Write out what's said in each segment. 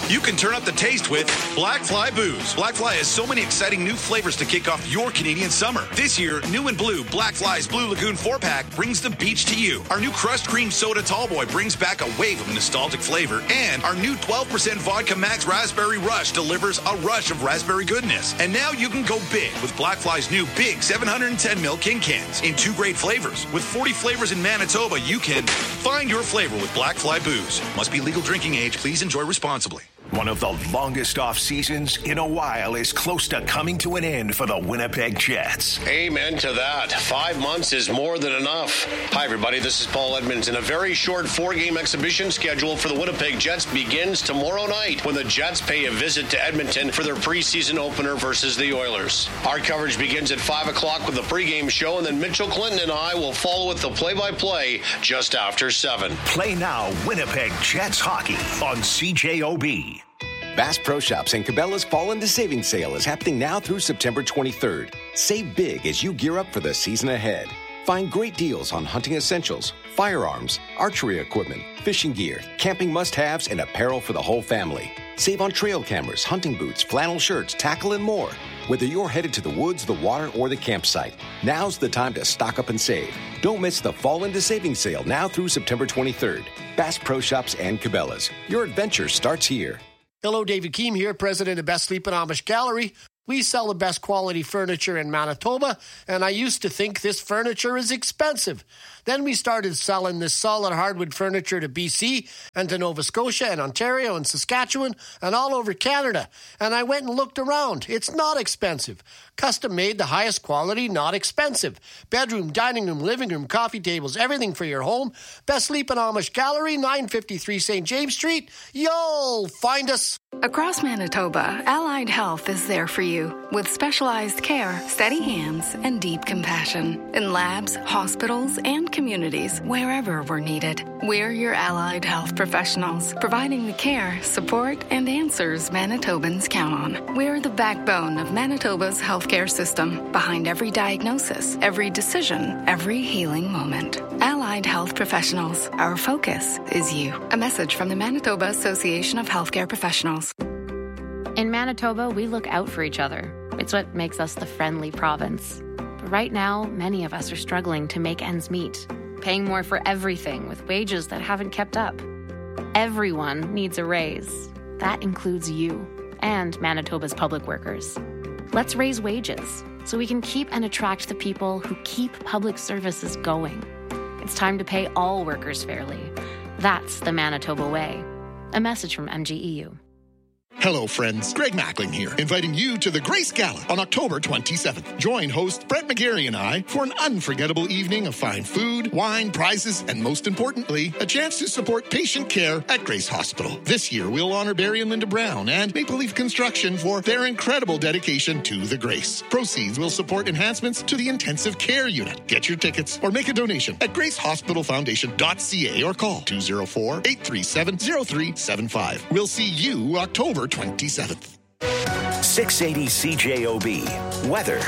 You can turn up the taste with Black Fly Booze. Black Fly has so many exciting new flavors to kick off your Canadian summer. This year, new and blue, Black Fly's Blue Lagoon 4-pack brings the beach to you. Our new crushed cream soda Tallboy brings back a wave of nostalgic flavor. And our new 12% Vodka Max Raspberry Rush delivers a rush of raspberry goodness. And now you can go big with Black Fly's new big 710ml King Cans in 2 great flavors. With 40 flavors in Manitoba, you can find your flavor with Black Fly Booze. Must be legal drinking age. Please enjoy responsibly. One of the longest off seasons in a while is close to coming to an end for the Winnipeg Jets. Amen to that. 5 months is more than enough. Hi, everybody. This is Paul Edmonds. A very short 4-game exhibition schedule for the Winnipeg Jets begins tomorrow night when the Jets pay a visit to Edmonton for their preseason opener versus the Oilers. Our coverage begins at 5 o'clock with the pregame show, and then Mitchell Clinton and I will follow with the play-by-play just after 7. Play now Winnipeg Jets hockey on CJOB. Bass Pro Shops and Cabela's Fall into Savings Sale is happening now through September 23rd. Save big as you gear up for the season ahead. Find great deals on hunting essentials, firearms, archery equipment, fishing gear, camping must-haves, and apparel for the whole family. Save on trail cameras, hunting boots, flannel shirts, tackle, and more. Whether you're headed to the woods, the water, or the campsite, now's the time to stock up and save. Don't miss the Fall into Savings Sale now through September 23rd. Bass Pro Shops and Cabela's. Your adventure starts here. Hello, David Keem here, president of Best Sleep and Amish Gallery. We sell the best quality furniture in Manitoba, and I used to think this furniture is expensive. Then we started selling this solid hardwood furniture to BC and to Nova Scotia and Ontario and Saskatchewan and all over Canada. And I went and looked around. It's not expensive. Custom made, the highest quality, not expensive. Bedroom, dining room, living room, coffee tables, everything for your home. Best Sleep and Amish Gallery, 953 St. James Street. You'll find us. Across Manitoba, Allied Health is there for you with specialized care, steady hands, and deep compassion in labs, hospitals, and communities wherever we're needed. We're your Allied Health professionals, providing the care, support, and answers Manitobans count on. We're the backbone of Manitoba's healthcare system, behind every diagnosis, every decision, every healing moment. Allied Health Professionals, our focus is you. A message from the Manitoba Association of Healthcare Professionals. In Manitoba, we look out for each other. It's what makes us the friendly province. But right now, many of us are struggling to make ends meet, paying more for everything with wages that haven't kept up. Everyone needs a raise. That includes you and Manitoba's public workers. Let's raise wages so we can keep and attract the people who keep public services going. It's time to pay all workers fairly. That's the Manitoba way. A message from MGEU. Hello, friends. Greg Mackling here, inviting you to the Grace Gala on October 27th. Join host Brent McGarry and I for an unforgettable evening of fine food, wine, prizes, and most importantly, a chance to support patient care at Grace Hospital. This year, we'll honor Barry and Linda Brown and Maple Leaf Construction for their incredible dedication to the Grace. Proceeds will support enhancements to the intensive care unit. Get your tickets or make a donation at gracehospitalfoundation.ca or call 204-837-0375. We'll see you October 27th. 680 CJOB. Weather.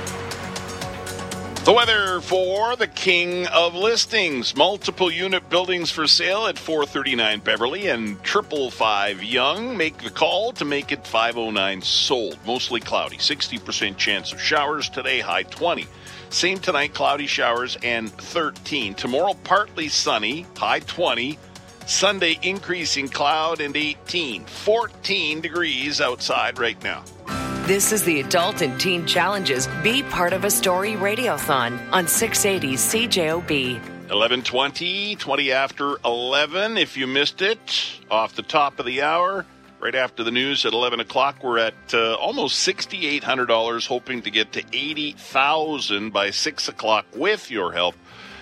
The weather for the king of listings. Multiple unit buildings for sale at 439 Beverly and 555 Yonge. Make the call to make it 509 sold. Mostly cloudy. 60% chance of showers today, high 20. Same tonight, cloudy showers and 13. Tomorrow, partly sunny, high 20. Sunday, increasing cloud and 18. 14 degrees outside right now. This is the Adult and Teen Challenges Be Part of a Story Radiothon on 680 CJOB. 11:20, 20 after 11. If you missed it, off the top of the hour, right after the news at 11 o'clock, we're at almost $6,800, hoping to get to $80,000 by 6 o'clock with your help.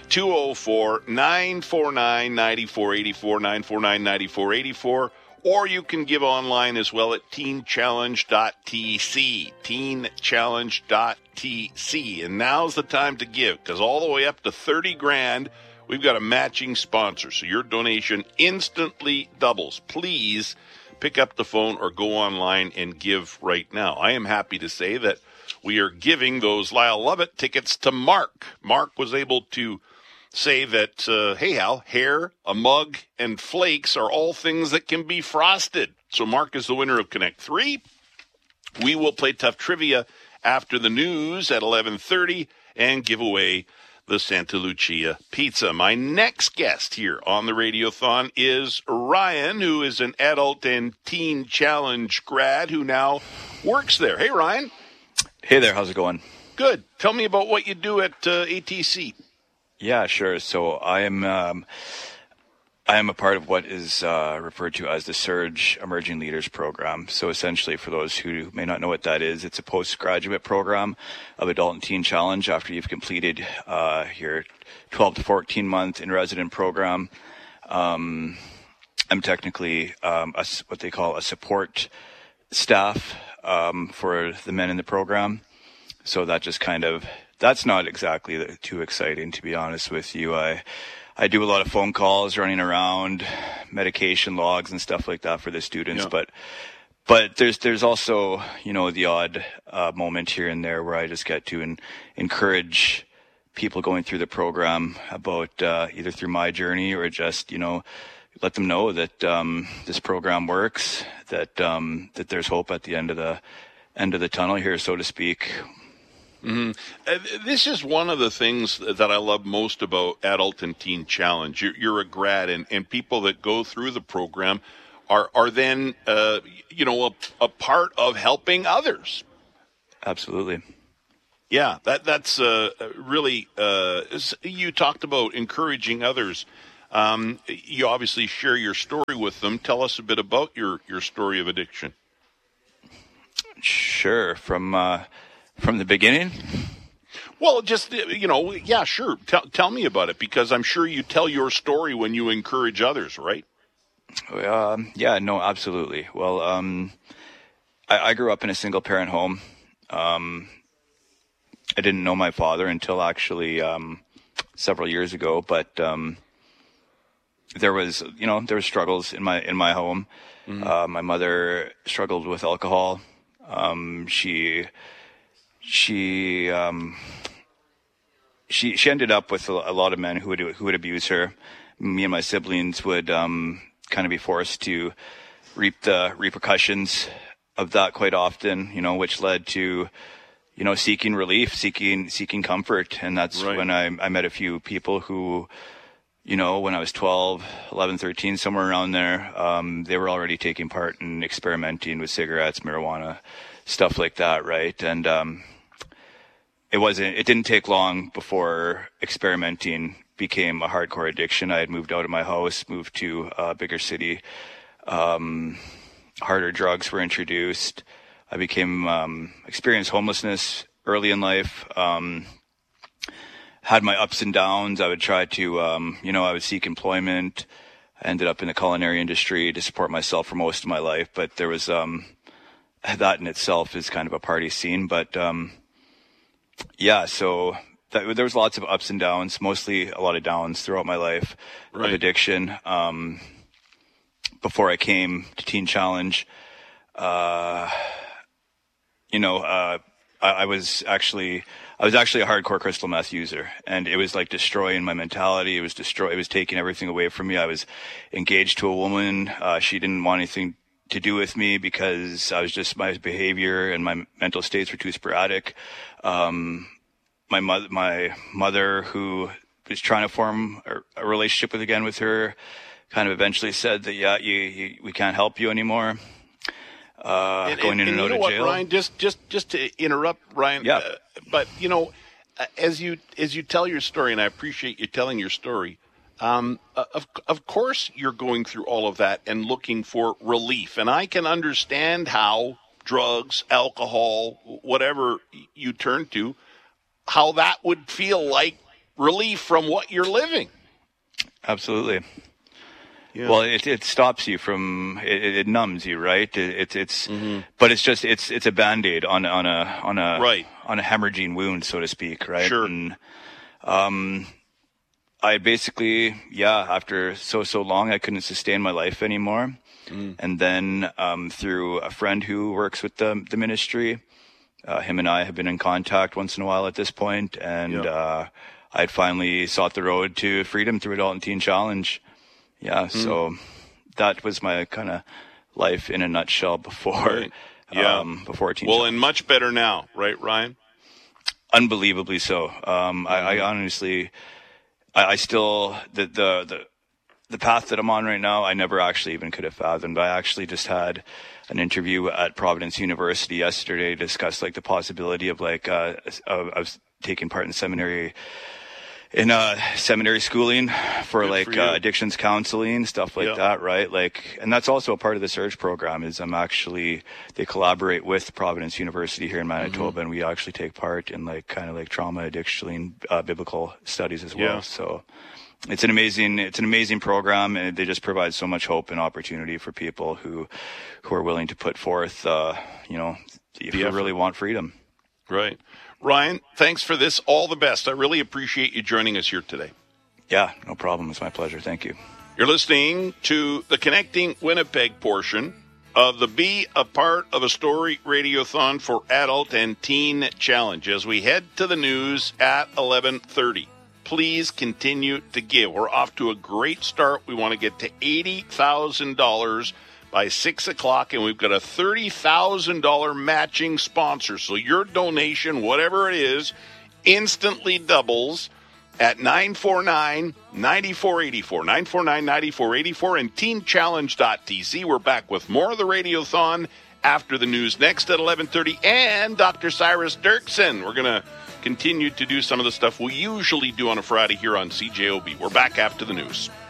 204-949-9484, 949-9484, or you can give online as well at teenchallenge.tc, teenchallenge.tc. And now's the time to give, because all the way up to $30,000, we've got a matching sponsor, so your donation instantly doubles. Please pick up the phone or go online and give right now. I am happy to say that we are giving those Lyle Lovett tickets to Mark. Mark was able to say that, hey, Hal, hair, a mug, and flakes are all things that can be frosted. So Mark is the winner of Connect 3. We will play Tough Trivia after the news at 11:30 and give away the Santa Lucia pizza. My next guest here on the Radiothon is Ryan, who is an adult and teen challenge grad who now works there. Hey, Ryan. Hey there. How's it going? Good. Tell me about what you do at ATC. Yeah, sure. So I am a part of what is referred to as the Surge Emerging Leaders Program. So essentially, for those who may not know what that is, it's a postgraduate program of adult and teen challenge after you've completed your 12 to 14-month in-resident program. I'm technically what they call a support staff for the men in the program. So that just that's not exactly too exciting, to be honest with you. I do a lot of phone calls, running around, medication logs and stuff like that for the students. Yeah. But there's also, the odd moment here and there where I just get to encourage people going through the program about either through my journey or just, let them know that this program works, that there's hope at the end of the tunnel here, so to speak. Mm-hmm. This is one of the things that I love most about Adult and Teen Challenge. You're a grad, and people that go through the program are then, a part of helping others. Absolutely. Yeah, that's really. You talked about encouraging others. You obviously share your story with them. Tell us a bit about your story of addiction. Sure. From the beginning? Well, just, yeah, sure. Tell me about it, because I'm sure you tell your story when you encourage others, right? Yeah, no, absolutely. Well, I grew up in a single-parent home. I didn't know my father until actually several years ago, but there was struggles in my home. Mm-hmm. My mother struggled with alcohol. She ended up with a lot of men who would abuse her. Me and my siblings would kind of be forced to reap the repercussions of that quite often, which led to, seeking relief, seeking comfort. And that's right. When I met a few people who, when I was 12, 11, 13, somewhere around there, they were already taking part in experimenting with cigarettes, marijuana, stuff like that, right? And it didn't take long before experimenting became a hardcore addiction. I had moved out of my house, moved to a bigger city. Harder drugs were introduced. I experienced homelessness early in life. Had my ups and downs. I would try to, I would seek employment. I ended up in the culinary industry to support myself for most of my life. But there was, that in itself is kind of a party scene. But, yeah, so there was lots of ups and downs, mostly a lot of downs throughout my life of addiction. Before I came to Teen Challenge, I was actually a hardcore crystal meth user, and it was like destroying my mentality. It was taking everything away from me. I was engaged to a woman. She didn't want anything to do with me because my behavior and my mental states were too sporadic. My mother, who was trying to form a relationship with her, kind of eventually said that, yeah, we can't help you anymore. Going in and out of jail. Ryan, just to interrupt, Ryan. Yeah. But as you tell your story, and I appreciate you telling your story. Of course, you're going through all of that and looking for relief, and I can understand how drugs, alcohol, whatever you turn to, how that would feel like relief from what you're living. Absolutely. Yeah. Well, it stops you from it numbs you, right? Mm-hmm. But it's a Band-Aid on a hemorrhaging wound, so to speak, right? Sure. And, I basically, after so long, I couldn't sustain my life anymore. Mm. And then through a friend who works with the ministry, him and I have been in contact once in a while at this point, and I'd finally sought the road to freedom through Adult and Teen Challenge. Yeah, so that was my kind of life in a nutshell before before Teen Challenge. And much better now, right, Ryan? Unbelievably so. I honestly, I still, the path that I'm on right now, I never actually even could have fathomed. I actually just had an interview at Providence University yesterday to discuss like the possibility of like, of taking part in seminary schooling for Good like for you. addictions counseling, stuff like that, right? Like, and that's also a part of the Surge program is they collaborate with Providence University here in Manitoba, and we actually take part in like kind of like trauma, addiction, biblical studies as well. So it's an amazing program, and they just provide so much hope and opportunity for people who are willing to put forth, if you really want freedom. Right. Ryan, thanks for this. All the best. I really appreciate you joining us here today. Yeah, no problem. It's my pleasure. Thank you. You're listening to the Connecting Winnipeg portion of the Be a Part of a Story Radiothon for Adult and Teen Challenge as we head to the news at 11:30. Please continue to give. We're off to a great start. We want to get to $80,000 by 6 o'clock, and we've got a $30,000 matching sponsor. So your donation, whatever it is, instantly doubles at 949-9484. 949-9484 and teenchallenge.tc. We're back with more of the Radiothon after the news next at 11:30. And Dr. Cyrus Dirksen. We're going to continue to do some of the stuff we usually do on a Friday here on CJOB. We're back after the news.